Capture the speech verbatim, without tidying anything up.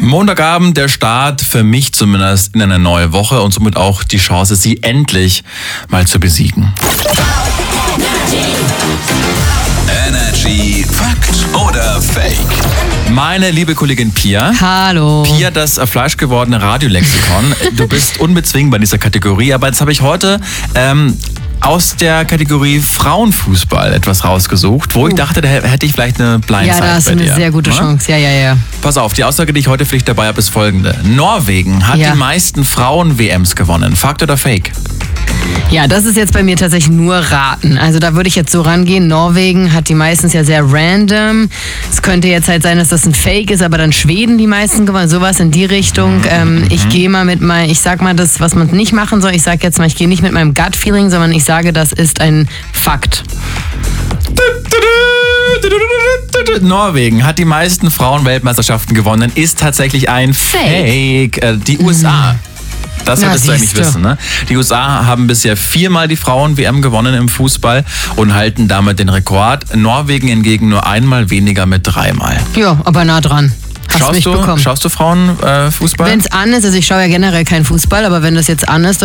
Montagabend, der Start für mich zumindest in eine neue Woche und somit auch die Chance, sie endlich mal zu besiegen. Energy Fakt oder Fake? Meine liebe Kollegin Pia. Hallo. Pia, das fleischgewordene Radiolexikon. Du bist unbezwingbar in dieser Kategorie, aber jetzt habe ich heute ähm, aus der Kategorie Frauenfußball etwas rausgesucht, wo uh. ich dachte, da hätte ich vielleicht eine Blindside Ja, da hast bei du eine dir. sehr gute Ja? Chance. Ja, ja, ja. Pass auf, die Aussage, die ich heute für dich dabei habe, ist folgende. Norwegen hat Ja. die meisten Frauen-W Ms gewonnen. Fakt oder Fake? Ja, das ist jetzt bei mir tatsächlich nur raten. Also da würde ich jetzt so rangehen. Norwegen hat die meistens ja sehr random. Es könnte jetzt halt sein, dass das ein Fake ist, aber dann Schweden die meisten gewonnen. Sowas in die Richtung. Ähm, ich gehe mal mit mein, ich sag mal das, was man nicht machen soll. Ich sag jetzt mal, ich gehe nicht mit meinem Gut-Feeling, sondern ich sage, das ist ein Fakt. Norwegen hat die meisten Frauen-Weltmeisterschaften gewonnen, ist tatsächlich ein Fake. Fake. Äh, Die U S A. Das Na, solltest du eigentlich siehste. wissen, ne? Die U S A haben bisher viermal die Frauen-W M gewonnen im Fußball und halten damit den Rekord. Norwegen hingegen nur einmal weniger mit dreimal. Ja, aber nah dran. Hast Schaust mich du, bekommen. schaust du Frauenfußball? Wenn es an ist, also ich schaue ja generell keinen Fußball, aber wenn das jetzt an ist,